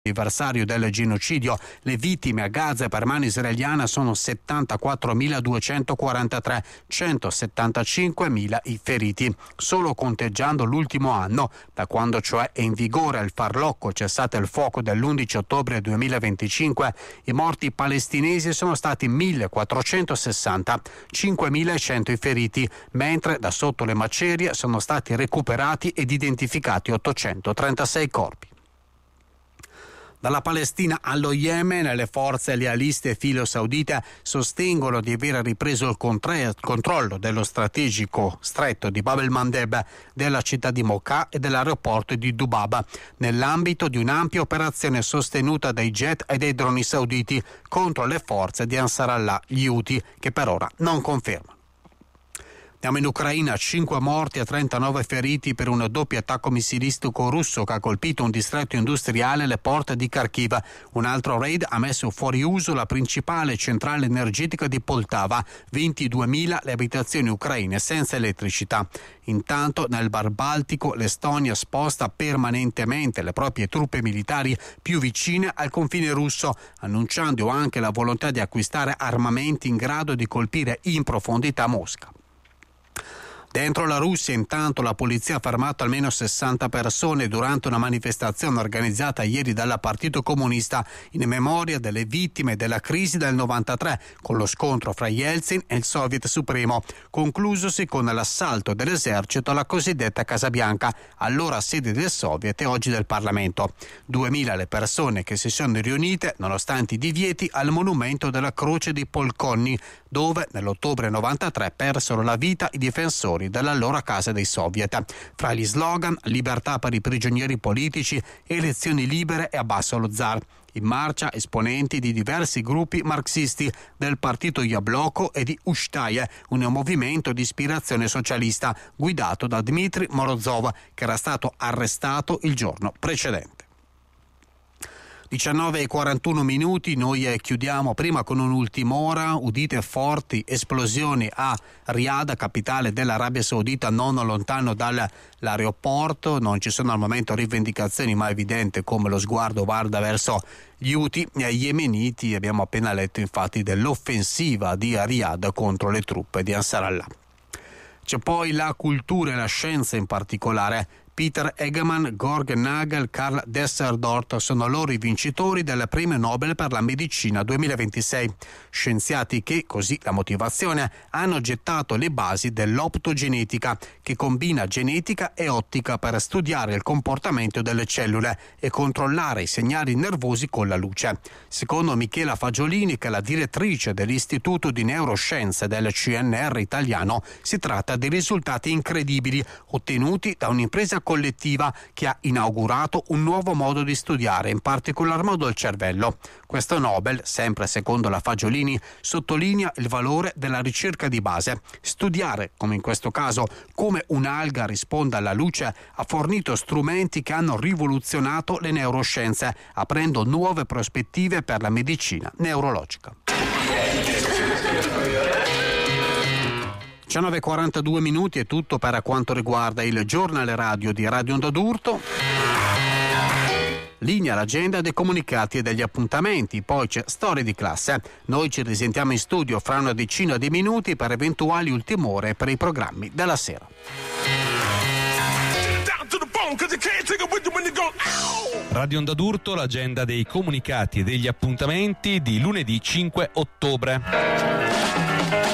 Anniversario del genocidio. Le vittime a Gaza per mano israeliana sono 74.243, 175.000 i feriti. Solo conteggiando l'ultimo anno, da quando cioè è in vigore il farlocco cessate il fuoco dell'11 ottobre 2025, i morti palestinesi sono stati 1.460, 5.100 i feriti, mentre da sotto le macerie sono stati recuperati ed identificati 836 corpi. Dalla Palestina allo Yemen, le forze lealiste filo-saudite sostengono di aver ripreso il controllo dello strategico stretto di Bab el-Mandeb, della città di Mocha e dell'aeroporto di Dubaba, nell'ambito di un'ampia operazione sostenuta dai jet e dai droni sauditi contro le forze di Ansar Allah, gli Houthi, che per ora non confermano. Andiamo in Ucraina, 5 morti e 39 feriti per un doppio attacco missilistico russo che ha colpito un distretto industriale alle porte di Kharkiv. Un altro raid ha messo fuori uso la principale centrale energetica di Poltava, 22.000 le abitazioni ucraine senza elettricità. Intanto nel Mar Baltico l'Estonia sposta permanentemente le proprie truppe militari più vicine al confine russo, annunciando anche la volontà di acquistare armamenti in grado di colpire in profondità Mosca. Dentro la Russia, intanto, la polizia ha fermato almeno 60 persone durante una manifestazione organizzata ieri dal Partito Comunista in memoria delle vittime della crisi del 93, con lo scontro fra Yeltsin e il Soviet Supremo, conclusosi con l'assalto dell'esercito alla cosiddetta Casa Bianca, allora sede del Soviet e oggi del Parlamento. 2.000 le persone che si sono riunite, nonostante i divieti, al monumento della Croce di Polconni, dove nell'ottobre 93 persero la vita i difensori dell'allora casa dei soviet. Fra gli slogan: libertà per i prigionieri politici, elezioni libere e abbasso lo zar. In marcia esponenti di diversi gruppi marxisti del partito Yabloko e di Ushtaye, un movimento di ispirazione socialista guidato da Dmitry Morozov, che era stato arrestato il giorno precedente. 19:41, noi chiudiamo prima con un'ultima ora. Udite forti esplosioni a Riyadh, capitale dell'Arabia Saudita, non lontano dall'aeroporto. Non ci sono al momento rivendicazioni, ma è evidente come lo sguardo guarda verso gli Houthi yemeniti. Abbiamo appena letto infatti dell'offensiva di Riyadh contro le truppe di Ansar Allah. C'è poi la cultura e la scienza in particolare. Peter Egeman, Georg Nagel, Karl Desserdorf sono loro i vincitori del premio Nobel per la medicina 2026. Scienziati che, così la motivazione, hanno gettato le basi dell'optogenetica, che combina genetica e ottica per studiare il comportamento delle cellule e controllare i segnali nervosi con la luce. Secondo Michela Fagiolini, che è la direttrice dell'Istituto di Neuroscienze del CNR italiano, si tratta di risultati incredibili ottenuti da un'impresa collettiva che ha inaugurato un nuovo modo di studiare, in particolar modo il cervello. Questo Nobel, sempre secondo la Fagiolini, sottolinea il valore della ricerca di base. Studiare, come in questo caso, come un'alga risponda alla luce, ha fornito strumenti che hanno rivoluzionato le neuroscienze, aprendo nuove prospettive per la medicina neurologica. 19:42 è tutto per quanto riguarda il giornale radio di Radio Onda d'Urto. Linea l'agenda dei comunicati e degli appuntamenti, poi c'è Storia di classe. Noi ci risentiamo in studio fra una decina di minuti per eventuali ultime ore per i programmi della sera. Radio Onda d'Urto, l'agenda dei comunicati e degli appuntamenti di lunedì 5 ottobre.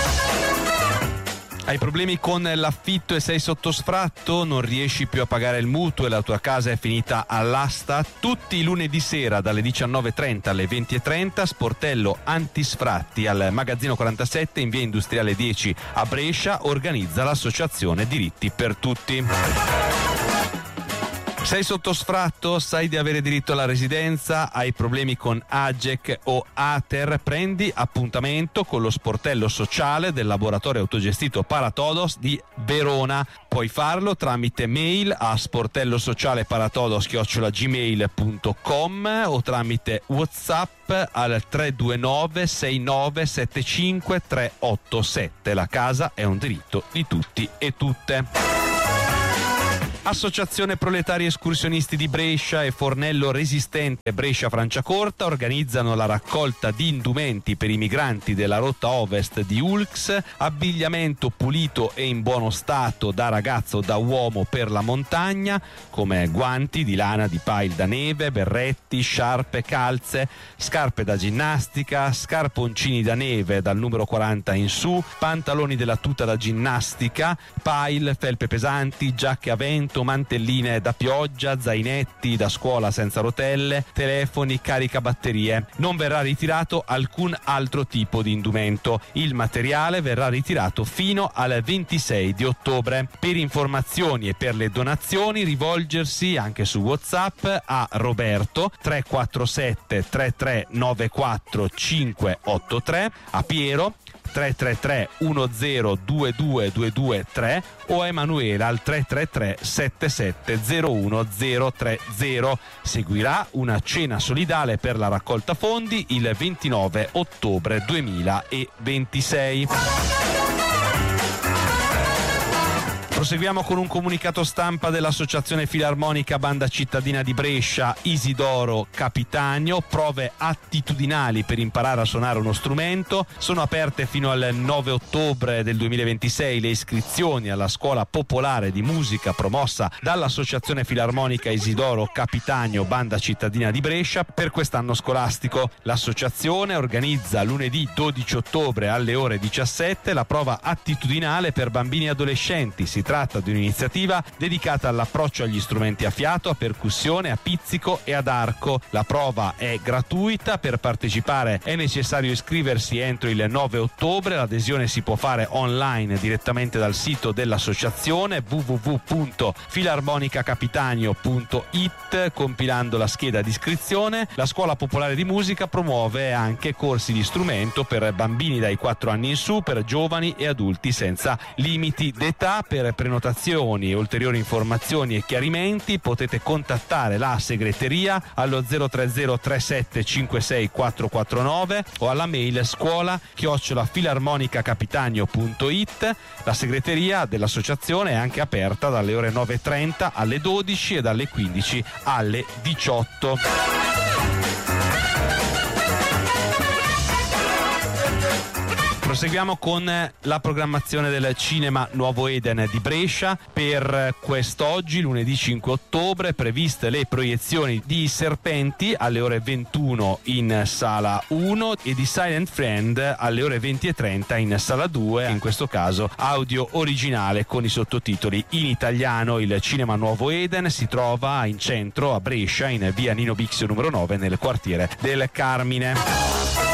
Hai problemi con l'affitto e sei sotto sfratto? Non riesci più a pagare il mutuo e la tua casa è finita all'asta? Tutti i lunedì sera dalle 19:30 alle 20:30 sportello antisfratti al Magazzino 47 in via Industriale 10 a Brescia organizza l'associazione Diritti per Tutti. Sei sotto sfratto? Sai di avere diritto alla residenza? Hai problemi con AGEC o ATER? Prendi appuntamento con lo sportello sociale del laboratorio autogestito Paratodos di Verona. Puoi farlo tramite mail a sportellosocialeparatodos@gmail.com o tramite WhatsApp al 329 6975 387. La casa è un diritto di tutti e tutte. Associazione Proletari Escursionisti di Brescia e Fornello Resistente Brescia Franciacorta organizzano la raccolta di indumenti per i migranti della rotta ovest di Ulx, abbigliamento pulito e in buono stato da ragazzo o da uomo per la montagna, come guanti di lana di pile da neve, berretti, sciarpe, calze, scarpe da ginnastica, scarponcini da neve dal numero 40 in su, pantaloni della tuta da ginnastica, pile, felpe pesanti, giacche a vento, mantelline da pioggia, zainetti da scuola senza rotelle, telefoni, caricabatterie. Non verrà ritirato alcun altro tipo di indumento. Il materiale verrà ritirato fino al 26 di ottobre. Per informazioni e per le donazioni rivolgersi anche su WhatsApp a Roberto 347 3394 583, a Piero 333 1022223 o a Emanuela al 333 7701 Seguirà una cena solidale per la raccolta fondi il 29 ottobre 2026. Proseguiamo con un comunicato stampa dell'Associazione Filarmonica Banda Cittadina di Brescia Isidoro Capitanio. Prove attitudinali per imparare a suonare uno strumento. Sono aperte fino al 9 ottobre del 2026 le iscrizioni alla Scuola Popolare di Musica promossa dall'Associazione Filarmonica Isidoro Capitanio Banda Cittadina di Brescia per quest'anno scolastico. L'associazione organizza lunedì 12 ottobre alle ore 17 la prova attitudinale per bambini e adolescenti. Si tratta di un'iniziativa dedicata all'approccio agli strumenti a fiato, a percussione, a pizzico e ad arco. La prova è gratuita, per partecipare è necessario iscriversi entro il 9 ottobre, l'adesione si può fare online direttamente dal sito dell'associazione www.filarmonicacapitanio.it. compilando la scheda di iscrizione. La Scuola Popolare di Musica promuove anche corsi di strumento per bambini dai 4 anni in su, per giovani e adulti senza limiti d'età. Per prenotazioni e ulteriori informazioni e chiarimenti potete contattare la segreteria allo 030 37 56 449 o alla mail scuola@filarmonicacapitanio.it. La segreteria dell'associazione è anche aperta dalle ore 9:30 alle 12 e dalle 15 alle 18. Proseguiamo con la programmazione del Cinema Nuovo Eden di Brescia. Per quest'oggi, lunedì 5 ottobre, previste le proiezioni di Serpenti alle ore 21 in sala 1 e di Silent Friend alle ore 20:30 in sala 2, in questo caso audio originale con i sottotitoli in italiano. Il Cinema Nuovo Eden si trova in centro a Brescia, in via Nino Bixio numero 9, nel quartiere del Carmine.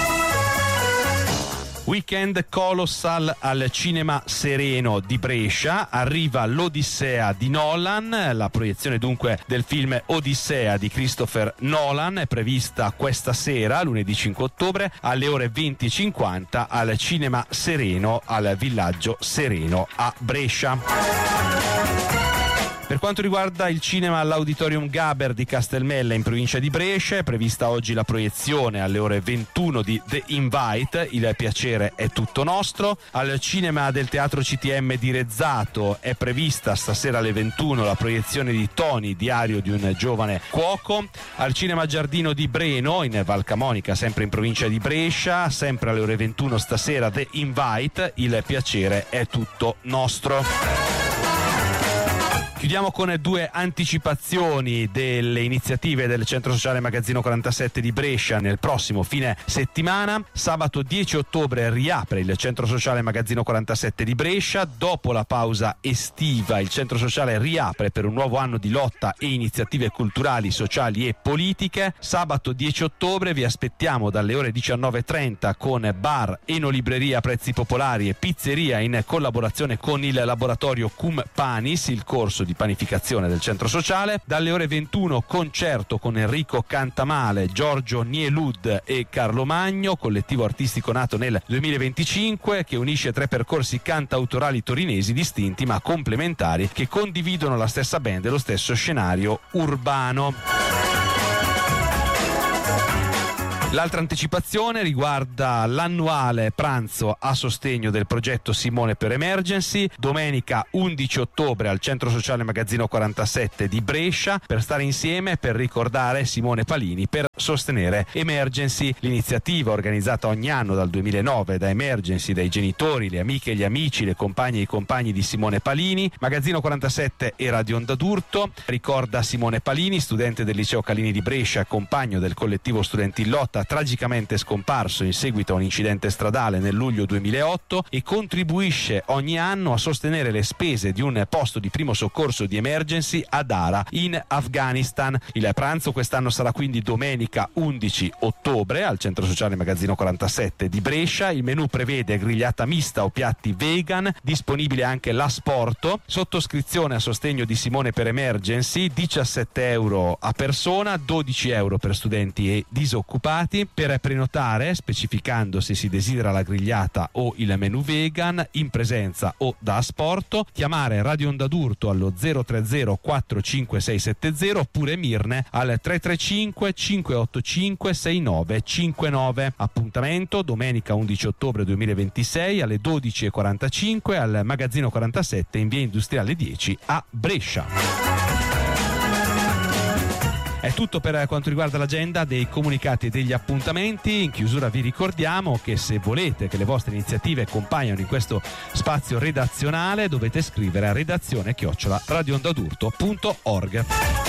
Weekend Colossal al Cinema Sereno di Brescia. Arriva l'Odissea di Nolan. La proiezione dunque del film Odissea di Christopher Nolan è prevista questa sera, lunedì 5 ottobre, alle ore 20:50 al Cinema Sereno al Villaggio Sereno a Brescia. Per quanto riguarda il cinema all'Auditorium Gaber di Castelmella in provincia di Brescia, è prevista oggi la proiezione alle ore 21 di The Invite, Il piacere è tutto nostro. Al cinema del Teatro CTM di Rezzato è prevista stasera alle 21 la proiezione di Tony, diario di un giovane cuoco. Al cinema Giardino di Breno, in Val Camonica, sempre in provincia di Brescia, sempre alle ore 21 stasera The Invite, Il piacere è tutto nostro. Chiudiamo con due anticipazioni delle iniziative del Centro Sociale Magazzino 47 di Brescia nel prossimo fine settimana. Sabato 10 ottobre riapre il Centro Sociale Magazzino 47 di Brescia. Dopo la pausa estiva il Centro Sociale riapre per un nuovo anno di lotta e iniziative culturali, sociali e politiche. Sabato 10 ottobre vi aspettiamo dalle ore 19:30 con bar, enolibreria a prezzi popolari e pizzeria in collaborazione con il laboratorio Cum Panis, il corso di panificazione del centro sociale. Dalle ore 21 concerto con Enrico Cantamale, Giorgio Nielud e Carlo Magno, collettivo artistico nato nel 2025 che unisce 3 percorsi cantautorali torinesi distinti ma complementari che condividono la stessa band e lo stesso scenario urbano. L'altra anticipazione riguarda l'annuale pranzo a sostegno del progetto Simone per Emergency, domenica 11 ottobre al Centro Sociale Magazzino 47 di Brescia, per stare insieme, per ricordare Simone Palini, per sostenere Emergency, l'iniziativa organizzata ogni anno dal 2009 da Emergency, dai genitori, le amiche e gli amici, le compagne e i compagni di Simone Palini. Magazzino 47 e Radio Onda d'Urto ricorda Simone Palini, studente del Liceo Calini di Brescia, compagno del collettivo Studenti in Lotta, tragicamente scomparso in seguito a un incidente stradale nel luglio 2008, e contribuisce ogni anno a sostenere le spese di un posto di primo soccorso di Emergency a Dara in Afghanistan. Il pranzo quest'anno sarà quindi domenica 11 ottobre al Centro Sociale Magazzino 47 di Brescia. Il menù prevede grigliata mista o piatti vegan, disponibile anche l'asporto, sottoscrizione a sostegno di Simone per Emergency, 17 euro a persona, 12 euro per studenti e disoccupati. Per prenotare, specificando se si desidera la grigliata o il menù vegan, in presenza o da asporto, chiamare Radio Onda d'Urto allo 030 45670 oppure Mirne al 335 585 6959. Appuntamento domenica 11 ottobre 2026 alle 12:45 al Magazzino 47 in via Industriale 10 a Brescia. È tutto per quanto riguarda l'agenda dei comunicati e degli appuntamenti. In chiusura vi ricordiamo che se volete che le vostre iniziative compaiono in questo spazio redazionale dovete scrivere a redazione@radioondadurto.org.